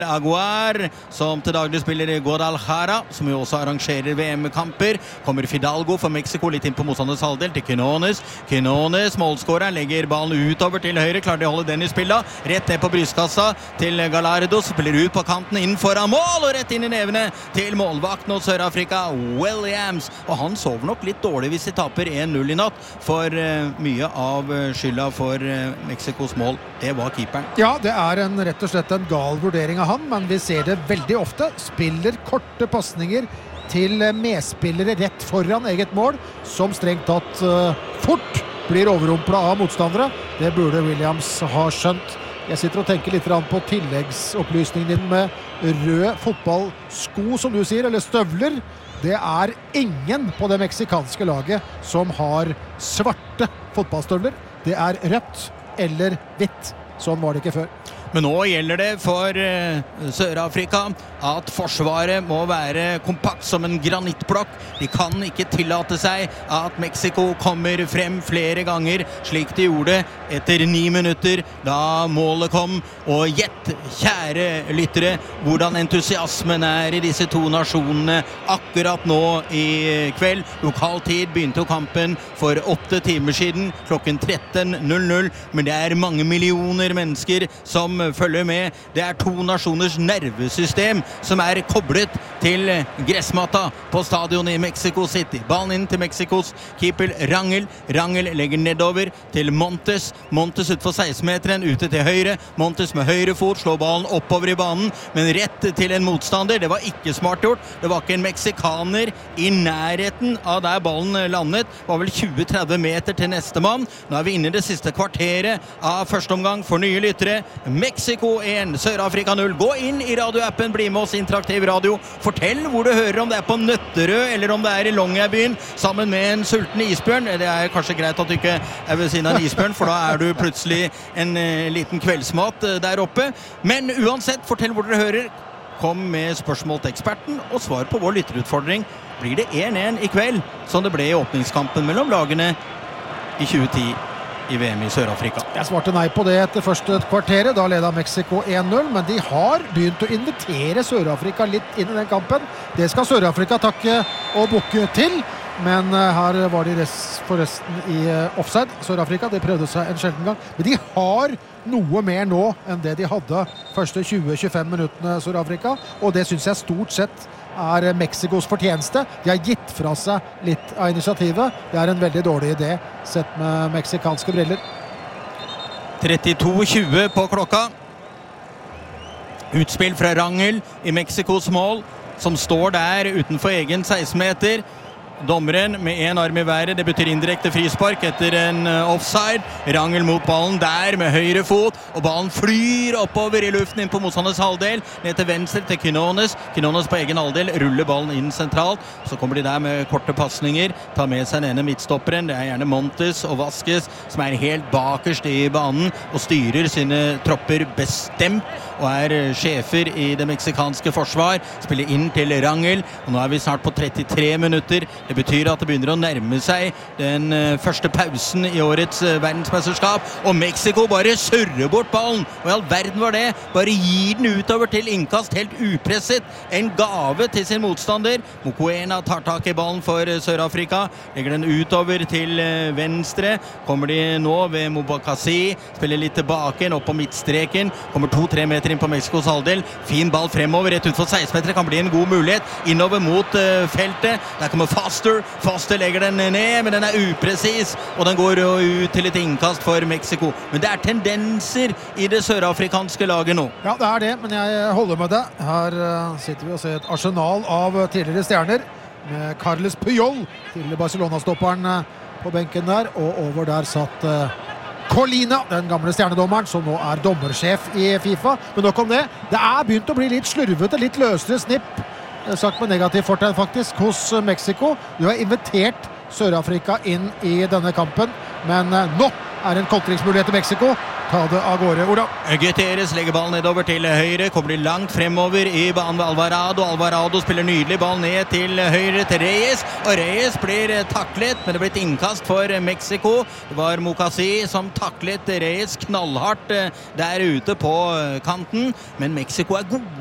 Aguar, som til daglig spiller i Guadalajara, som jo også arrangerer VM-kamper. Kommer Fidalgo for Mexico litt inn på motstanders halvdel til Quinones. Quinones, målskåreren, legger ballen utover til høyre, klarer de å holde den i spillet. Rett ned på brystkassa til Gallardo, spiller ut på kanten inn foran mål, og rett inn i nevene til målvakten hos Sør-Afrika, Williams. Og han sover nok litt dårlig hvis de taper 1-0 i natt, for mye av skylda for Mexikos mål, det var keeperen. Ja, det er rett og slett en gal vurdering av han, men vi ser det veldig ofte. Spiller korte passninger til medspillere rett foran eget mål, som strengt tatt fort blir overrumplet av motstandere. Det burde Williams ha skjønt. Jeg sitter og tenker litt på tilleggsopplysningen din med rød fotballsko, som du sier, eller støvler. Det er ingen på det meksikanske laget som har svarte fotballstøvler. Det er rødt eller hvitt. Sånn var det ikke før. Men nå gjelder det for Sør-Afrika at forsvaret må være kompakt som en granittblokk. De kan ikke tillate seg at Mexico kommer frem flere ganger, slik de gjorde etter 9 minutter da målet kom. Og gjett, kjære lyttere, hvordan entusiasmen er i disse to nasjonene akkurat nå i kveld. Lokal tid begynte kampen for 8 timer siden, klokken 13:00, men det er mange millioner mennesker som følger med. Det er to nasjoners nervesystem som er koblet til gressmatta på stadionet i Mexico City. Ballen inn til Mexicos keeper Rangel. Rangel legger nedover til Montes. Montes ut for 16-meteren, ute til høyre. Montes med høyre fot slår ballen oppover i banen, men rett til en motstander. Det var ikke smart gjort. Det var ikke en meksikaner i nærheten av der ballen landet. Det var vel 20-30 meter til neste mann. Nå er vi inne i det siste kvarteret av første omgang for nye lyttere. Mexico 1, Sør-Afrika 0. Gå inn i radioappen, bli med oss interaktiv radio. Fortell hvor du hører, om det er på Nøtterøy eller om det er i Longyearbyen sammen med en sulten isbjørn. Det er kanskje greit at du ikke er ved siden av en isbjørn, for da er du plutselig en liten kveldsmat der oppe. Men uansett, fortell hvor dere hører. Kom med spørsmål til eksperten og svar på vår lytterutfordring. Blir det 1-1 i kveld, som det ble i åpningskampen mellom lagene i 2010 i VM i Sør-Afrika? Jeg svarte nei på det etter første kvarteret. Da ledet Mexico 1-0, men de har begynt å invitere Sør-Afrika litt inn i den kampen. Det skal Sør-Afrika takke og bukke til, men her var de forresten i offside. Sør-Afrika, de prøvde seg en sjelden gang, men de har noe mer nå enn det de hadde første 20-25 minuttene Sør-Afrika, og det synes jeg stort sett er Mexikos fortjeneste. De har gitt fra seg litt av initiativet. Det er en veldig dårlig idé, sett med meksikanske briller. 32:20 på klokka. Utspill fra Rangel i Mexikos mål, som står der utenfor egen 16-meter. Dommeren med en arm i været, det betyr indirekte frispark etter en offside. Rangel mot ballen der med høyre fot, og ballen flyr oppover i luften inn på motstanders halvdel, ned til venstre til Quinones. Quinones på egen halvdel, ruller ballen inn sentralt, så kommer de der med korte passninger, tar med seg den ene midtstopperen, det er gjerne Montes og Vasquez, som er helt bakerst i banen, og styrer sine tropper bestemt, og er sjefer i det meksikanske forsvar, spiller inn til Rangel, og nå er vi snart på 33 minutter. Det betyr at det begynner å nærme seg den første pausen i årets verdensmesterskap, og Mexico bare surrer bort ballen. Og i all verden var det, bare gir den utover til innkast, helt upresset. En gave til sin motstander. Mokoena tar tak i ballen for Sør-Afrika, legger den utover til venstre. Kommer de nå ved Mobakasi, spiller litt tilbake, opp på midtstreken, kommer 2-3 meter inn på Mexikos halvdel. Fin ball fremover, rett ut for 16 meter, kan bli en god mulighet. Innover mot feltet, der kommer Foster legger den ned, men den er upresis, og den går ut til et innkast for Mexico. Men det er tendenser i det sørafrikanske laget nå. Ja, det er det, men jeg holder med det. Her sitter vi og ser et arsenal av tidligere stjerner, med Carles Puyol, tidligere Barcelona-stopperen på benken der, og over der satt Colina, den gamle stjernedommeren, som nå er dommersjef i FIFA. Men nok om det. Det er begynt å bli litt slurvete, litt løsere snipp, sagt med negativ fortegn faktisk, hos Mexico. Du har invitert Sør-Afrika inn i denne kampen, men nå er en kontringsmulighet til Mexico. ta det av gårde. Ola. Gutierrez legger ballen nedover til høyre, kommer langt fremover i banen ved Alvarado. Alvarado spiller nydelig ball ned til høyre til Reyes, og Reyes blir taklet, men det blir et innkast for Mexico. Det var Mukasi som taklet Reyes knallhardt der ute på kanten, men Mexico er god.